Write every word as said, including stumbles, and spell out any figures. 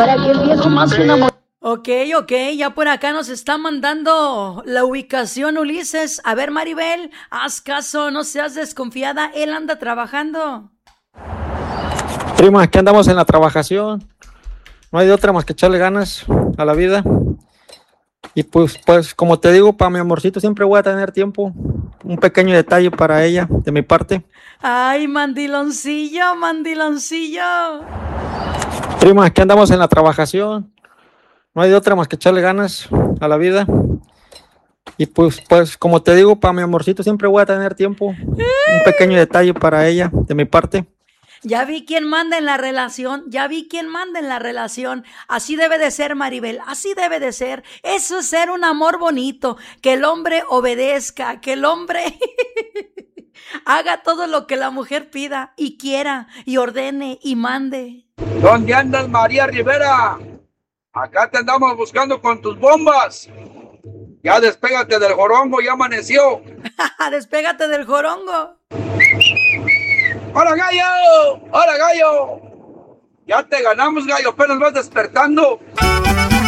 para que el viejo más que una mujer. Ok, ok, ya por acá nos está mandando la ubicación Ulises. A ver, Maribel, haz caso, no seas desconfiada, él anda trabajando. Prima, aquí andamos en la trabajación. No hay de otra más que echarle ganas a la vida. Y pues, pues como te digo, para mi amorcito siempre voy a tener tiempo. Un pequeño detalle para ella, de mi parte. Ay, mandiloncillo, mandiloncillo. Prima, aquí andamos en la trabajación. No hay de otra más que echarle ganas a la vida. Y pues, pues como te digo, para mi amorcito siempre voy a tener tiempo. Un pequeño detalle para ella, de mi parte. Ya vi quién manda en la relación, ya vi quién manda en la relación. Así debe de ser, Maribel, así debe de ser. Eso es ser un amor bonito, que el hombre obedezca, que el hombre haga todo lo que la mujer pida y quiera y ordene y mande. ¿Dónde andas, María Rivera? Acá te andamos buscando con tus bombas. Ya despégate del jorongo, ya amaneció. Despégate del jorongo. ¡Hola, gallo! ¡Hola, gallo! Ya te ganamos, gallo, apenas vas despertando.